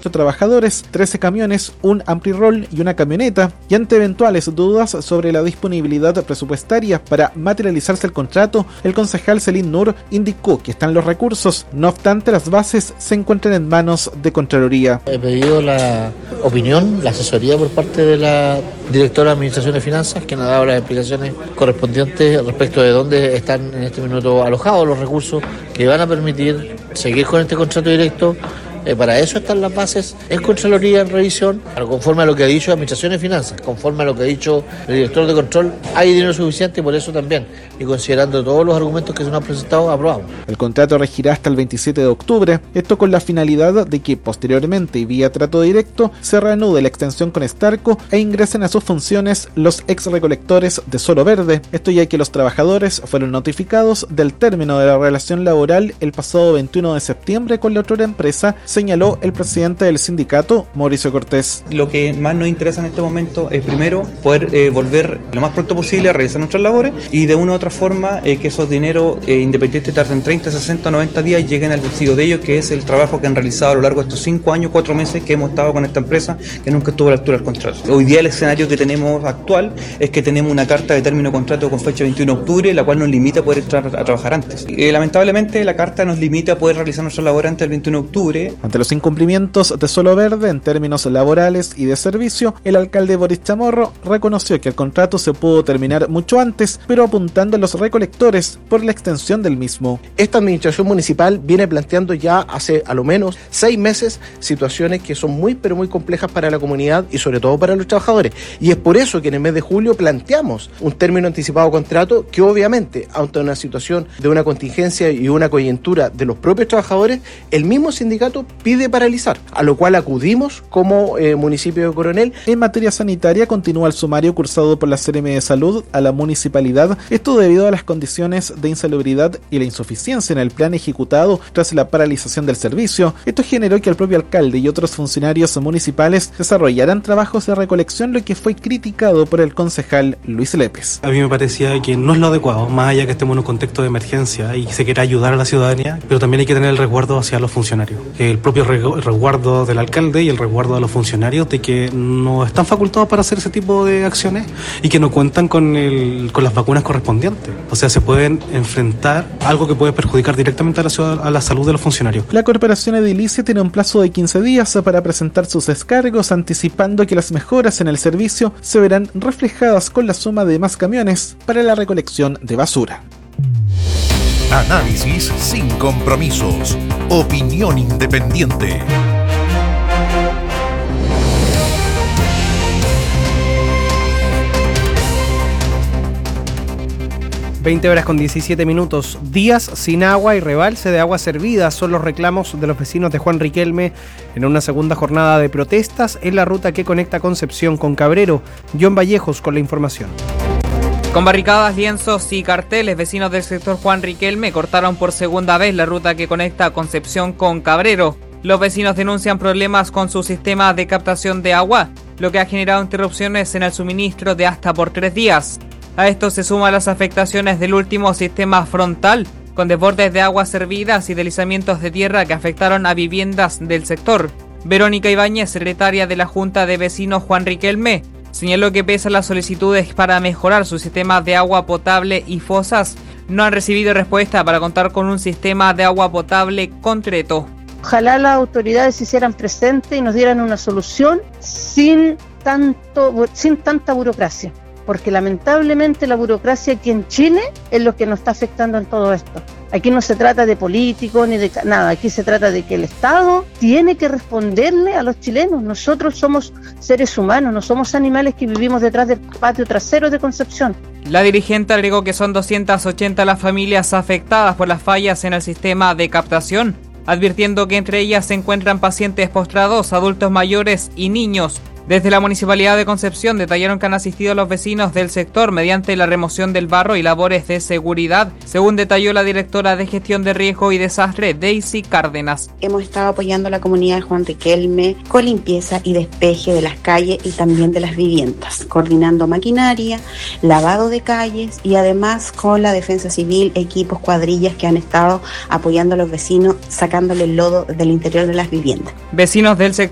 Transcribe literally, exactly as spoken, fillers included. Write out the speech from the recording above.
ocho trabajadores, trece camiones, un ampli-roll y una camioneta, y ante eventuales dudas sobre la disponibilidad presupuestaria para materializarse el contrato, el concejal Selin Nur indicó que están los recursos, no obstante las bases se encuentran en manos de Contraloría. He pedido la opinión, la asesoría por parte de la directora de Administración de Finanzas, que nos ha dado las explicaciones correspondientes respecto de dónde están en este minuto alojados los recursos que van a permitir seguir con este contrato directo. Eh, para eso están las bases en Contraloría, en revisión, pero conforme a lo que ha dicho Administración de Finanzas, conforme a lo que ha dicho el director de control, hay dinero suficiente y por eso también, y considerando todos los argumentos que se nos han presentado, aprobamos. El contrato regirá hasta el veintisiete de octubre, esto con la finalidad de que posteriormente y vía trato directo se reanude la extensión con Starco e ingresen a sus funciones los ex recolectores de Suelo Verde, esto ya que los trabajadores fueron notificados del término de la relación laboral el pasado veintiuno de septiembre con la otra empresa, señaló el presidente del sindicato, Mauricio Cortés. Lo que más nos interesa en este momento es primero poder eh, volver lo más pronto posible a realizar nuestras labores y de una u otra forma eh, que esos dineros eh, independientes tarden treinta, sesenta, noventa días y lleguen al bolsillo de ellos, que es el trabajo que han realizado a lo largo de estos cinco años, cuatro meses que hemos estado con esta empresa que nunca estuvo a la altura del contrato. Hoy día el escenario que tenemos actual es que tenemos una carta de término de contrato con fecha veintiuno de octubre, la cual nos limita a poder entrar a trabajar antes. Eh, lamentablemente la carta nos limita a poder realizar nuestra labor antes del veintiuno de octubre. Ante los incumplimientos de Suelo Verde en términos laborales y de servicio, el alcalde Boris Chamorro reconoció que el contrato se pudo terminar mucho antes, pero apuntando a los recolectores por la extensión del mismo. Esta administración municipal viene planteando ya hace a lo menos seis meses situaciones que son muy pero muy complejas para la comunidad y sobre todo para los trabajadores, y es por eso que en el mes de julio planteamos un término anticipado de contrato que obviamente, ante una situación de una contingencia y una coyuntura de los propios trabajadores, el mismo sindicato pide paralizar, a lo cual acudimos como eh, municipio de Coronel. En materia sanitaria continúa el sumario cursado por la C R M de Salud a la municipalidad, esto debido a las condiciones de insalubridad y la insuficiencia en el plan ejecutado tras la paralización del servicio. Esto generó que el propio alcalde y otros funcionarios municipales desarrollaran trabajos de recolección, lo que fue criticado por el concejal Luis Lépez. A mí me parecía que no es lo adecuado, más allá que estemos en un contexto de emergencia y se quiera ayudar a la ciudadanía, pero también hay que tener el resguardo hacia los funcionarios. El propio resguardo del alcalde y el resguardo de los funcionarios de que no están facultados para hacer ese tipo de acciones y que no cuentan con, el, con las vacunas correspondientes. O sea, se pueden enfrentar algo que puede perjudicar directamente a la, ciudad, a la salud de los funcionarios. La corporación edilicia tiene un plazo de quince días para presentar sus descargos, anticipando que las mejoras en el servicio se verán reflejadas con la suma de más camiones para la recolección de basura. Análisis sin compromisos. Opinión independiente. veinte horas con diecisiete minutos. Días sin agua y rebalse de aguas servidas son los reclamos de los vecinos de Juan Riquelme en una segunda jornada de protestas en la ruta que conecta Concepción con Cabrero. John Vallejos con la información. Con barricadas, lienzos y carteles, vecinos del sector Juan Riquelme cortaron por segunda vez la ruta que conecta Concepción con Cabrero. Los vecinos denuncian problemas con su sistema de captación de agua, lo que ha generado interrupciones en el suministro de hasta por tres días. A esto se suman las afectaciones del último sistema frontal, con desbordes de aguas servidas y deslizamientos de tierra que afectaron a viviendas del sector. Verónica Ibáñez, secretaria de la Junta de Vecinos Juan Riquelme, señaló que pese a las solicitudes para mejorar su sistema de agua potable y fosas, no han recibido respuesta para contar con un sistema de agua potable concreto. Ojalá las autoridades se hicieran presentes y nos dieran una solución sin tanto, sin tanta burocracia, porque lamentablemente la burocracia aquí en Chile es lo que nos está afectando en todo esto. Aquí no se trata de políticos ni de nada, aquí se trata de que el Estado tiene que responderle a los chilenos. Nosotros somos seres humanos, no somos animales que vivimos detrás del patio trasero de Concepción. La dirigente agregó que son doscientas ochenta las familias afectadas por las fallas en el sistema de captación, advirtiendo que entre ellas se encuentran pacientes postrados, adultos mayores y niños. Desde la Municipalidad de Concepción detallaron que han asistido los vecinos del sector mediante la remoción del barro y labores de seguridad, según detalló la directora de Gestión de Riesgo y Desastre, Daisy Cárdenas. Hemos estado apoyando a la comunidad de Juan Riquelme con limpieza y despeje de las calles y también de las viviendas, coordinando maquinaria, lavado de calles y además con la Defensa Civil, equipos, cuadrillas que han estado apoyando a los vecinos, sacándole el lodo del interior de las viviendas. Vecinos del sector